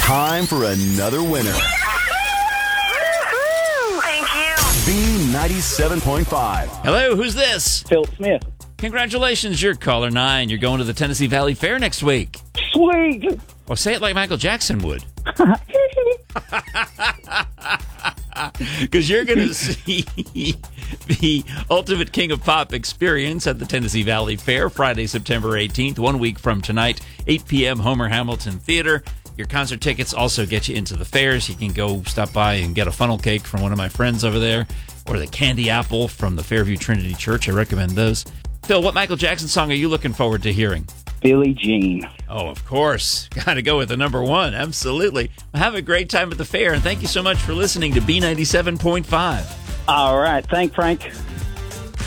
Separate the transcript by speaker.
Speaker 1: Time for another winner.
Speaker 2: Thank you.
Speaker 1: B97.5.
Speaker 3: Hello, who's this?
Speaker 4: Phil Smith.
Speaker 3: Congratulations, you're caller 9. You're going to the Tennessee Valley Fair next week.
Speaker 4: Sweet.
Speaker 3: Well, say it like Michael Jackson would. Because you're going to see the Ultimate King of Pop experience at the Tennessee Valley Fair Friday, September 18th, 1 week from tonight, 8 p.m., Homer Hamilton Theater. Your concert tickets also get you into the fairs. You can go stop by and get a funnel cake from one of my friends over there, or the candy apple from the Fairview Trinity Church. I recommend those. Phil, what Michael Jackson song are you looking forward to hearing?
Speaker 4: Billie Jean.
Speaker 3: Oh, of course. Got to go with the number one. Absolutely. Well, have a great time at the fair, and thank you so much for listening to B97.5.
Speaker 4: All right. Thanks, Frank.